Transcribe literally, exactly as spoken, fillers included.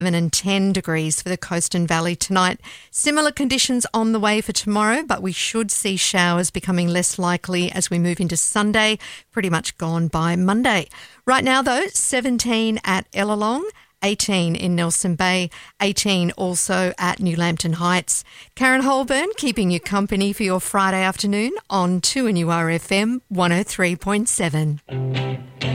and ten degrees for the coast and valley tonight. Similar conditions on the way for tomorrow, but we should see showers becoming less likely as we move into Sunday, pretty much gone by Monday. Right now, though, seventeen at Illawong, eighteen in Nelson Bay, eighteen also at New Lambton Heights. Karen Holburn keeping you company for your Friday afternoon on two N U R F M one oh three point seven.